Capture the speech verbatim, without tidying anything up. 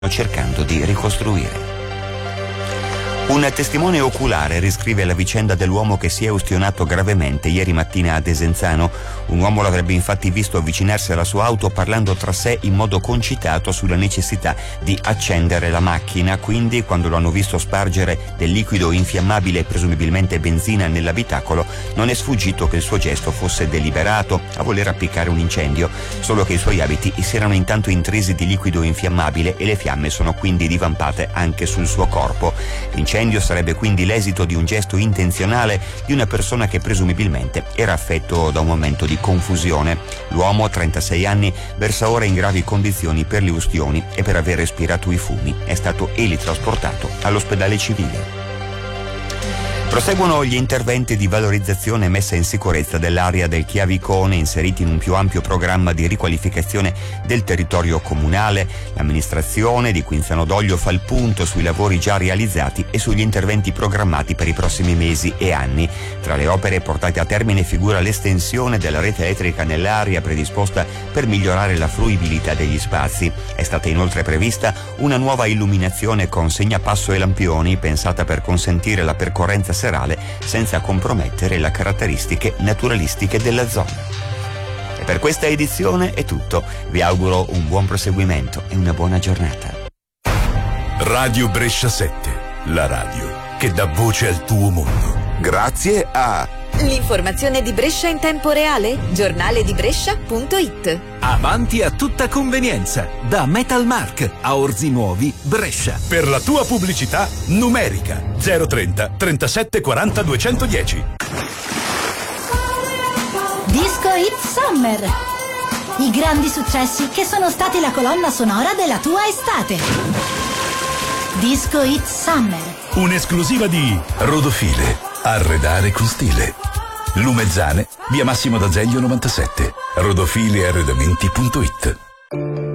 cercando di ricostruire. Un testimone oculare riscrive la vicenda dell'uomo che si è ustionato gravemente ieri mattina a Desenzano. Un uomo l'avrebbe infatti visto avvicinarsi alla sua auto parlando tra sé in modo concitato sulla necessità di accendere la macchina. Quindi, quando lo hanno visto spargere del liquido infiammabile, presumibilmente benzina, nell'abitacolo, non è sfuggito che il suo gesto fosse deliberato, a voler appiccare un incendio, solo che i suoi abiti si erano intanto intrisi di liquido infiammabile e le fiamme sono quindi divampate anche sul suo corpo. L'incendio sarebbe quindi l'esito di un gesto intenzionale di una persona che presumibilmente era affetto da un momento di confusione. L'uomo, trentasei anni, versa ora in gravi condizioni per le ustioni e per aver respirato i fumi. È stato elitrasportato all'ospedale civile. Proseguono gli interventi di valorizzazione e messa in sicurezza dell'area del Chiavicone, inseriti in un più ampio programma di riqualificazione del territorio comunale. L'amministrazione di Quinzano d'Oglio fa il punto sui lavori già realizzati e sugli interventi programmati per i prossimi mesi e anni. Tra le opere portate a termine figura l'estensione della rete elettrica nell'area predisposta per migliorare la fruibilità degli spazi. È stata inoltre prevista una nuova illuminazione con segnapasso e lampioni, pensata per consentire la percorrenza serale senza compromettere le caratteristiche naturalistiche della zona. E per questa edizione è tutto. Vi auguro un buon proseguimento e una buona giornata. Radio Brescia sette, la radio che dà voce al tuo mondo. Grazie a l'informazione di Brescia in tempo reale, giornale di Brescia punto it. Avanti a tutta convenienza, da Metalmark a Orzi Nuovi, Brescia. Per la tua pubblicità numerica zero trenta trentasette quaranta duecentodieci. Disco Hit Summer. I grandi successi che sono stati la colonna sonora della tua estate. Disco Hit Summer. Un'esclusiva di Rodofile, arredare con stile. Lumezzane, via Massimo d'Azeglio novantasette. rodofile arredamenti punto it.